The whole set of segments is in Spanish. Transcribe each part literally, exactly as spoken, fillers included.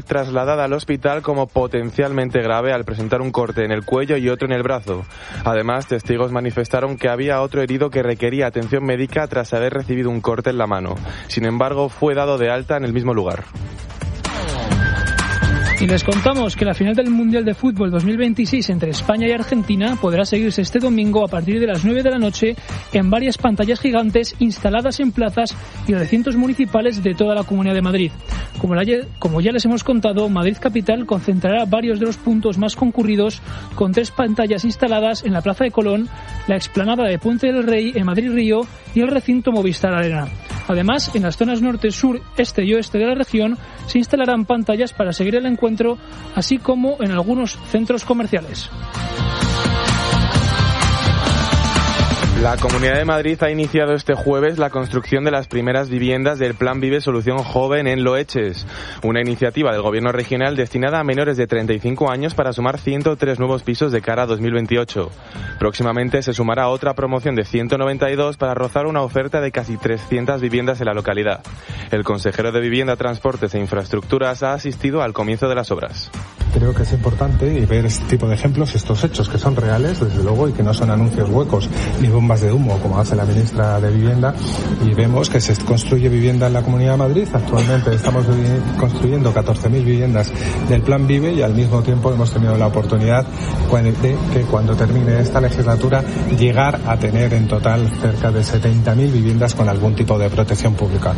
trasladada al hospital como potencialmente grave al presentar un corte en el cuello y otro en el brazo. Además, testigos manifestaron que había otro herido que requería atención médica tras haber recibido un corte en la mano. Sin embargo, fue dado de alta en el mismo lugar. Y les contamos que la final del Mundial de Fútbol dos mil veintiséis entre España y Argentina podrá seguirse este domingo a partir de las nueve de la noche en varias pantallas gigantes instaladas en plazas y recintos municipales de toda la Comunidad de Madrid. Como, la, como ya les hemos contado, Madrid Capital concentrará varios de los puntos más concurridos con tres pantallas instaladas en la Plaza de Colón, la explanada de Puente del Rey en Madrid-Río y el recinto Movistar Arena. Además, en las zonas norte, sur, este y oeste de la región se instalarán pantallas para seguir el encuentro, así como en algunos centros comerciales. La Comunidad de Madrid ha iniciado este jueves la construcción de las primeras viviendas del Plan Vive Solución Joven en Loeches, una iniciativa del Gobierno regional destinada a menores de treinta y cinco años para sumar ciento tres nuevos pisos de cara a dos mil veintiocho. Próximamente se sumará otra promoción de ciento noventa y dos para rozar una oferta de casi trescientas viviendas en la localidad. El consejero de Vivienda, Transportes e Infraestructuras ha asistido al comienzo de las obras. Creo que es importante ver este tipo de ejemplos, estos hechos que son reales, desde luego, y que no son anuncios huecos ni bombas de humo, como hace la ministra de Vivienda, y vemos que se construye vivienda en la Comunidad de Madrid. Actualmente estamos construyendo catorce mil viviendas del Plan Vive y al mismo tiempo hemos tenido la oportunidad de que cuando termine esta legislatura llegar a tener en total cerca de setenta mil viviendas con algún tipo de protección pública.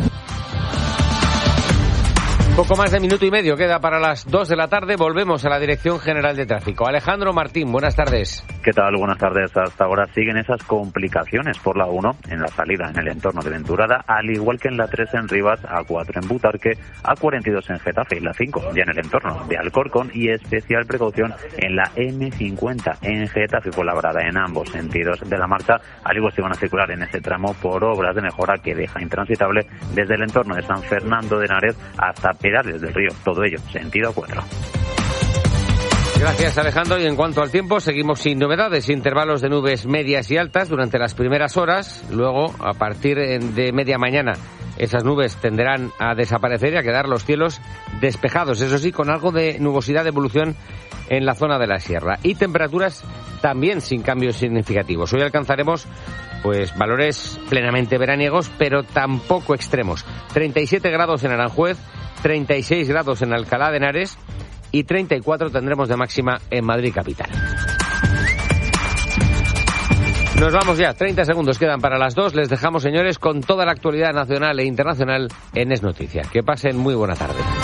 Poco más de minuto y medio queda para las dos de la tarde. Volvemos a la Dirección General de Tráfico. Alejandro Martín, buenas tardes. ¿Qué tal? Buenas tardes. Hasta ahora siguen esas complicaciones por la uno en la salida en el entorno de Venturada, al igual que en la tres en Rivas, A cuatro en Butarque, A cuarenta y dos en Getafe y la cinco ya en el entorno de Alcorcón, y especial precaución en la eme cincuenta en Getafe por la Brada en ambos sentidos de la marcha, al igual que van a circular en ese tramo por obras de mejora que deja intransitable desde el entorno de San Fernando de Henares hasta Perales del Río, todo ello sentido A cuatro. Gracias, Alejandro. Y en cuanto al tiempo, seguimos sin novedades, intervalos de nubes medias y altas durante las primeras horas. Luego, a partir de media mañana, esas nubes tenderán a desaparecer y a quedar los cielos despejados, eso sí, con algo de nubosidad de evolución en la zona de la sierra. Y temperaturas también sin cambios significativos. Hoy alcanzaremos pues valores plenamente veraniegos, pero tampoco extremos. treinta y siete grados en Aranjuez, treinta y seis grados en Alcalá de Henares y treinta y cuatro tendremos de máxima en Madrid capital. Nos vamos ya, treinta segundos quedan para las dos. Les dejamos, señores, con toda la actualidad nacional e internacional en Es Noticia. Que pasen muy buena tarde.